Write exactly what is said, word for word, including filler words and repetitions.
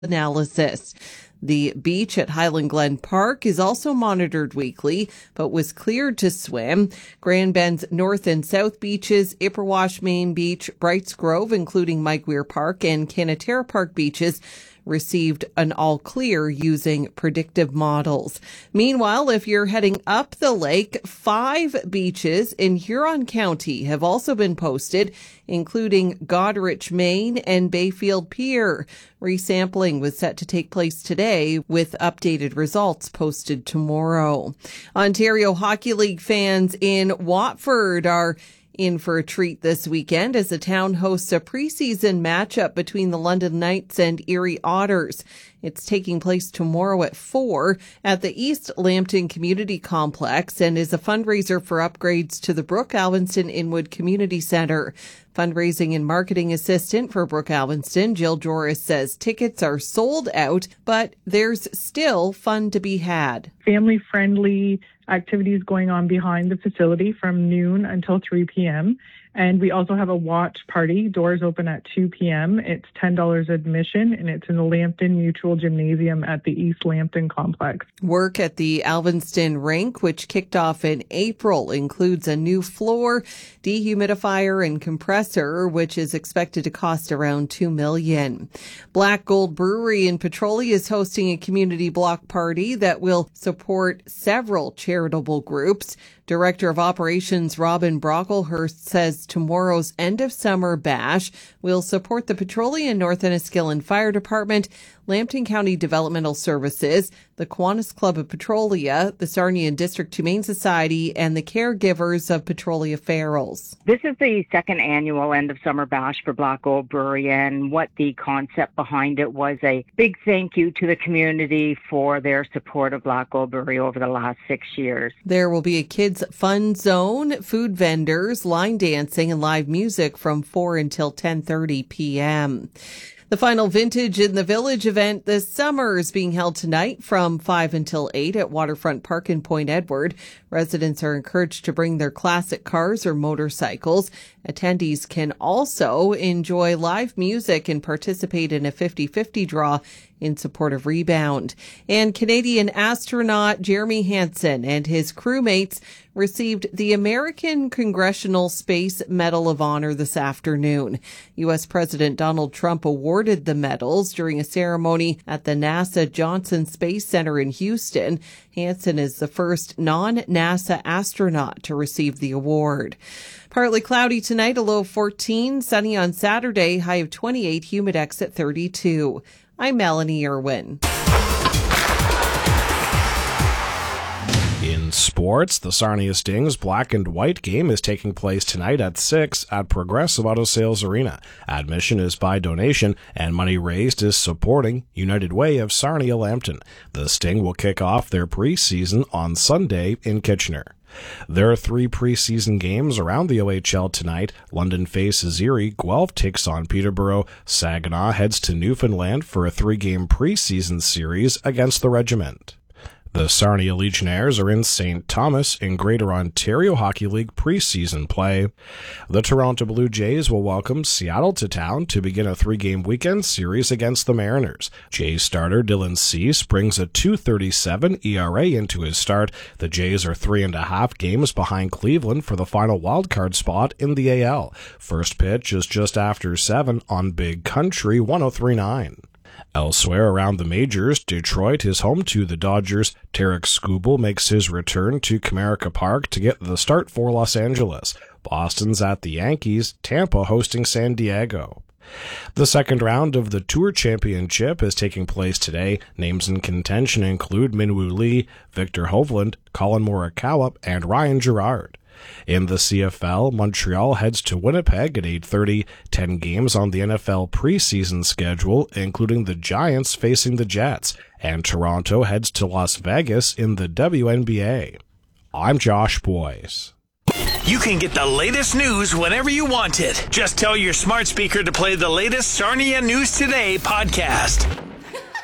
analysis. The beach at Highland Glen Park is also monitored weekly, but was cleared to swim. Grand Bend's North and South beaches, Ipperwash Main Beach, Brights Grove, including Mike Weir Park, and Canatera Park beaches received an all clear using predictive models. Meanwhile, if you're heading up the lake, five beaches in Huron County have also been posted, including Goderich, Maine, and Bayfield Pier. Resampling was set to take place today, with updated results posted tomorrow. Ontario Hockey League fans in Watford are in for a treat this weekend as the town hosts a preseason matchup between the London Knights and Erie Otters. It's taking place tomorrow at four at the East Lambton Community Complex and is a fundraiser for upgrades to the Brooke Alvinston Inwood Community Centre. Fundraising and marketing assistant for Brooke Alvinston, Jill Joris, says tickets are sold out, but there's still fun to be had. Family-friendly activities going on behind the facility from noon until three p.m. And we also have a watch party. Doors open at two p.m. It's ten dollars admission, and it's in the Lambton Mutual Gymnasium at the East Lambton Complex. Work at the Alvinston Rink, which kicked off in April, includes a new floor, dehumidifier, and compressor, which is expected to cost around two million dollars. Black Gold Brewery in Petrolia is hosting a community block party that will support several charitable groups. Director of Operations Robin Brocklehurst says tomorrow's end-of-summer bash will support the Petrolia North Enniskillen Fire Department, Lambton County Developmental Services, the Kiwanis Club of Petrolia, the Sarnia District Humane Society, and the caregivers of Petrolia Ferals. This is the second annual end-of-summer bash for Black Gold Brewery, and what the concept behind it was a big thank you to the community for their support of Black Gold Brewery over the last six years. There will be a kids' fun zone, food vendors, line dancing, and live music from four until ten thirty p.m. The final Vintage in the Village event this summer is being held tonight from five until eight at Waterfront Park in Point Edward. Residents are encouraged to bring their classic cars or motorcycles. Attendees can also enjoy live music and participate in a fifty-fifty draw in support of Rebound. And Canadian astronaut Jeremy Hansen and his crewmates received the American Congressional Space Medal of Honor this afternoon. U S President Donald Trump awarded the medals during a ceremony at the NASA Johnson Space Center in Houston. Hansen is the first non-NASA astronaut to receive the award. Partly cloudy tonight, a low of fourteen. Sunny on Saturday, high of twenty-eight. Humidex at thirty-two. I'm Melanie Irwin. In sports, the Sarnia Stings Black and White game is taking place tonight at six at Progressive Auto Sales Arena. Admission is by donation, and money raised is supporting United Way of Sarnia Lambton. The Sting will kick off their preseason on Sunday in Kitchener. There are three preseason games around the O H L tonight. London faces Erie, Guelph takes on Peterborough, Saginaw heads to Newfoundland for a three-game preseason series against the Regiment. The Sarnia Legionnaires are in Saint Thomas in Greater Ontario Hockey League preseason play. The Toronto Blue Jays will welcome Seattle to town to begin a three-game weekend series against the Mariners. Jays starter Dylan Cease brings a two thirty-seven E R A into his start. The Jays are three and a half games behind Cleveland for the final wildcard spot in the A L. First pitch is just after seven on Big Country one oh three point nine. Elsewhere around the majors, Detroit is home to the Dodgers. Tarek Skubal makes his return to Comerica Park to get the start for Los Angeles. Boston's at the Yankees, Tampa hosting San Diego. The second round of the Tour Championship is taking place today. Names in contention include Minwoo Lee, Victor Hovland, Colin Morikawa, and Ryan Gerard. In the C F L, Montreal heads to Winnipeg at eight thirty. Ten games on the N F L preseason schedule, including the Giants facing the Jets. And Toronto heads to Las Vegas in the W N B A. I'm Josh Boyce. You can get the latest news whenever you want it. Just tell your smart speaker to play the latest Sarnia News Today podcast.